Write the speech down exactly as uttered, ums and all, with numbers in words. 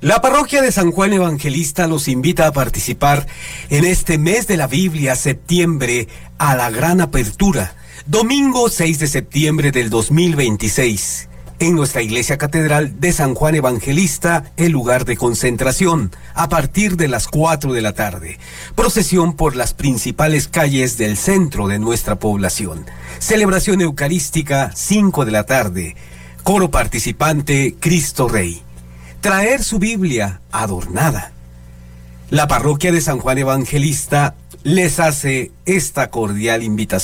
La parroquia de San Juan Evangelista los invita a participar en este mes de la Biblia, septiembre, a la gran apertura, domingo seis de septiembre del dos mil veintiséis, en nuestra iglesia catedral de San Juan Evangelista, el lugar de concentración, a partir de las cuatro de la tarde. Procesión por las principales calles del centro de nuestra población. Celebración eucarística, cinco de la tarde. Coro participante, Cristo Rey. Traer su Biblia adornada. La parroquia de San Juan Evangelista les hace esta cordial invitación.